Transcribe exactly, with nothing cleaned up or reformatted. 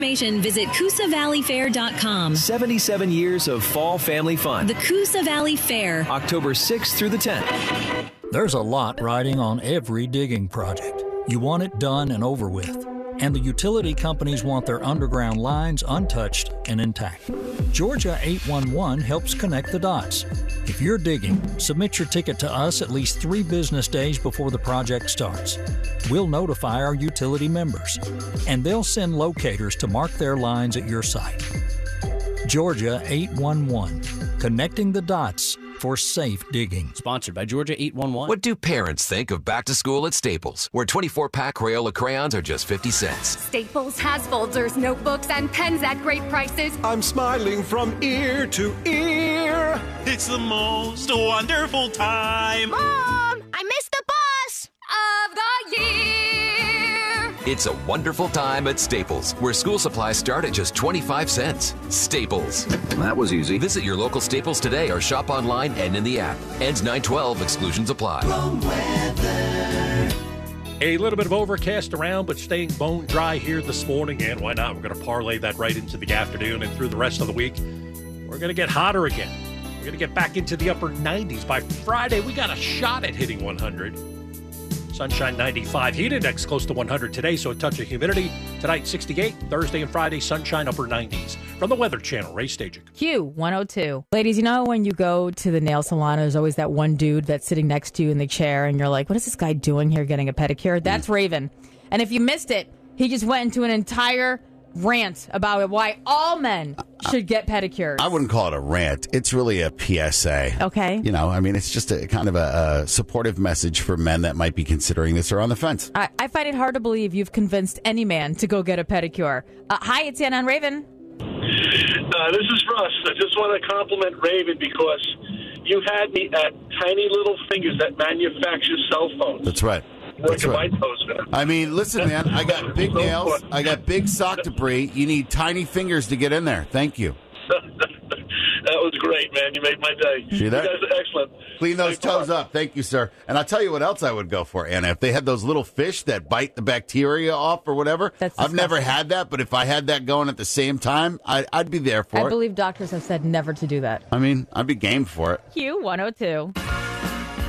Visit Coosa Valley Fair dot com. seventy-seven years of fall family fun. The Coosa Valley Fair. October sixth through the tenth. There's a lot riding on every digging project. You want it done and over with. And the utility companies want their underground lines untouched and intact. Georgia eight one one helps connect the dots. If you're digging, submit your ticket to us at least three business days before the project starts. We'll notify our utility members, and they'll send locators to mark their lines at your site. Georgia eight one one, connecting the dots for safe digging. Sponsored by Georgia eight one one. What do parents think of back to school at Staples, where twenty-four pack Crayola crayons are just fifty cents? Staples has folders, notebooks, and pens at great prices. I'm smiling from ear to ear. It's the most wonderful time. Mom, I missed the bus of the year. It's a wonderful time at Staples, where school supplies start at just twenty-five cents. Staples. That was easy. Visit your local Staples today or shop online and in the app. Ends nine twelve. Exclusions apply. A little bit of overcast around, but staying bone dry here this morning. And why not? We're going to parlay that right into the afternoon and through the rest of the week. We're going to get hotter again. We're going to get back into the upper nineties. By Friday, we got a shot at hitting one hundred. Sunshine ninety-five. Heat index close to one hundred today, so a touch of humidity. Tonight, sixty-eight. Thursday and Friday, sunshine, upper nineties. From the Weather Channel, Ray Stajic. Q one oh two. Ladies, you know when you go to the nail salon, there's always that one dude that's sitting next to you in the chair, and you're like, what is this guy doing here getting a pedicure? That's Raven. And if you missed it, he just went into an entire rant about why all men should get pedicures. I wouldn't call it a rant. It's really a P S A. Okay. You know, I mean, it's just a kind of a, a supportive message for men that might be considering this or on the fence. I, I find it hard to believe you've convinced any man to go get a pedicure. Uh, hi, it's Anna and Raven. Uh, this is Russ. I just want to compliment Raven because you had me at Tiny Little Fingers that manufacture cell phones. That's right. That's right. I mean, listen, man, I got big nails. I got big sock debris. You need tiny fingers to get in there. Thank you. That was great, man. You made my day. See that? You guys are excellent. Clean those toes up. Thank you, sir. And I'll tell you what else I would go for, Anna. If they had those little fish that bite the bacteria off or whatever, That's I've never had that, but if I had that going at the same time, I, I'd be there for I it. believe doctors have said never to do that. I mean, I'd be game for it. Q one oh two.